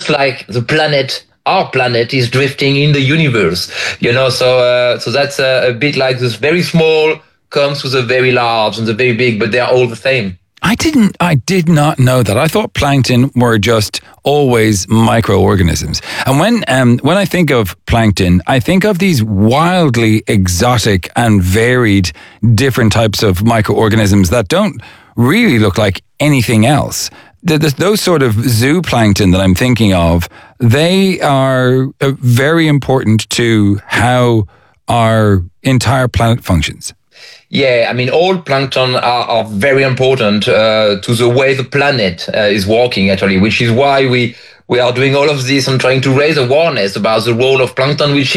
just like the planet, our planet is drifting in the universe, so that's a bit like this very small comes to the very large and the very big, but they're all the same. I did not know that. I thought plankton were just always microorganisms. And when I think of plankton, I think of these wildly exotic and varied different types of microorganisms that don't really look like anything else. Those sort of zooplankton that I'm thinking of, they are very important to how our entire planet functions. Yeah, I mean, all plankton are very important to the way the planet is working, actually, which is why we are doing all of this and trying to raise awareness about the role of plankton, which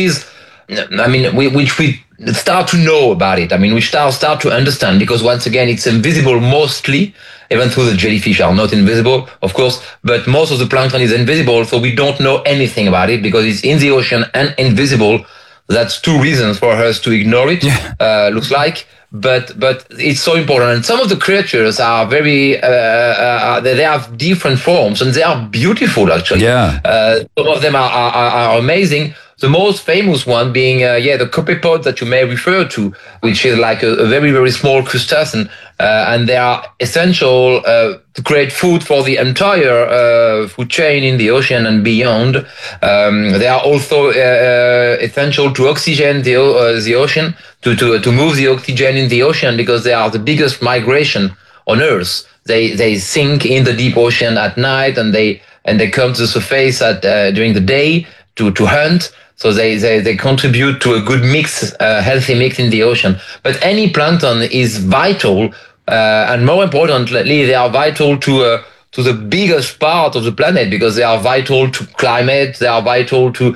we start to know about it. I mean, we start to understand, because once again, it's invisible mostly, even though the jellyfish are not invisible, of course, but most of the plankton is invisible, so we don't know anything about it because it's in the ocean and invisible. That's two reasons for us to ignore it, looks like. But it's so important. And some of the creatures are very, they have different forms and they are beautiful, actually. Yeah. Some of them are amazing. The most famous one being, the copepod that you may refer to, which is like a very, very small crustacean. And they are essential to create food for the entire food chain in the ocean and beyond. They are also essential to oxygen the ocean, to move the oxygen in the ocean, because they are the biggest migration on Earth. They sink in the deep ocean at night, and they come to the surface during the day to hunt. So they contribute to a good mix, healthy mix in the ocean. But any plankton is vital, and more importantly, they are vital to the biggest part of the planet, because they are vital to climate. They are vital to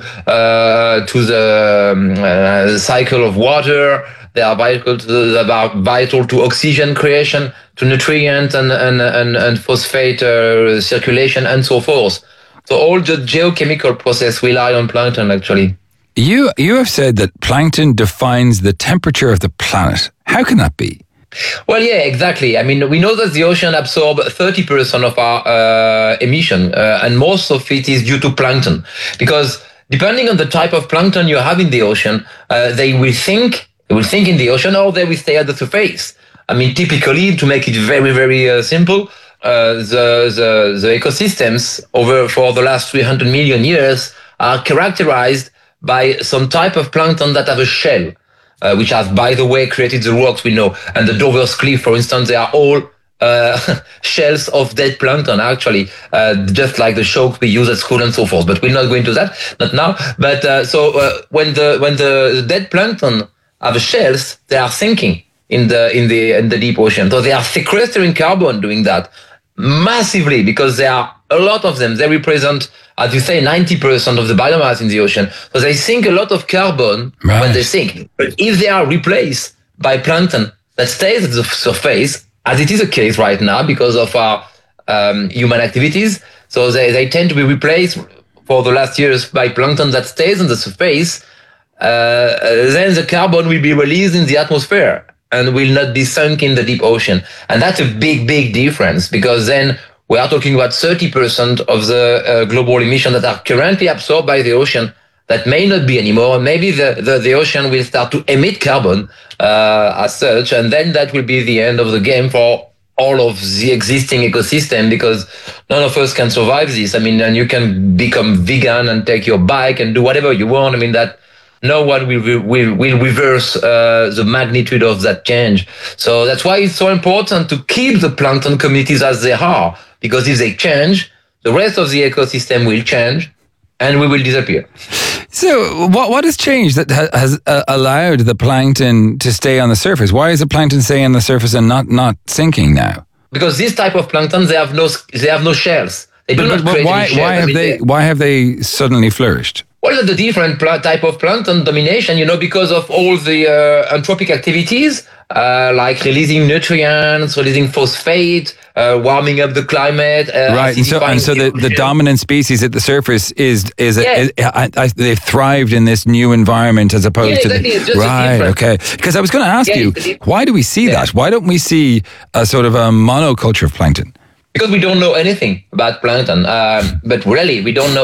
the cycle of water. They are vital to oxygen creation, to nutrient and phosphate circulation, and so forth. So all the geochemical process rely on plankton, actually. You have said that plankton defines the temperature of the planet. How can that be? Well, yeah, exactly. I mean, we know that the ocean absorbs 30% of our emission, and most of it is due to plankton. Because depending on the type of plankton you have in the ocean, they will sink in the ocean, or they will stay at the surface. I mean, typically, to make it very, very simple, the ecosystems for the last 300 million years are characterized by some type of plankton that have a shell, which has, by the way, created the rocks we know. And the Dover's Cliff, for instance, they are all shells of dead plankton, actually, just like the chalk we use at school and so forth. But we're not going to that, not now. But when the dead plankton have shells, they are sinking in the deep ocean. So they are sequestering carbon doing that massively, because there are a lot of them. They represent, as you say, 90% of the biomass in the ocean. So they sink a lot of carbon when they sink. But if they are replaced by plankton that stays at the surface, as it is the case right now because of our human activities, so they tend to be replaced for the last years by plankton that stays on the surface, then the carbon will be released in the atmosphere and will not be sunk in the deep ocean. And that's a big, big difference, because then we are talking about 30% of the global emission that are currently absorbed by the ocean that may not be anymore. Maybe the ocean will start to emit carbon as such, and then that will be the end of the game for all of the existing ecosystem, because none of us can survive this. I mean, and you can become vegan and take your bike and do whatever you want. I mean, that no one will reverse the magnitude of that change. So that's why it's so important to keep the plankton communities as they are, because if they change, the rest of the ecosystem will change and we will disappear. So what has changed that has allowed the plankton to stay on the surface? Why is the plankton staying on the surface and not sinking now? Because this type of plankton, they have no shells. They do not create any shells. Why have they suddenly flourished? Well, the different type of plankton domination, because of all the anthropic activities, like releasing nutrients, releasing phosphate, warming up the climate. Right, and so the dominant species at the surface they've thrived in this new environment as opposed to okay. Because I was going to ask you, why do we see that? Why don't we see a sort of a monoculture of plankton? Because we don't know anything about plankton, but really we don't know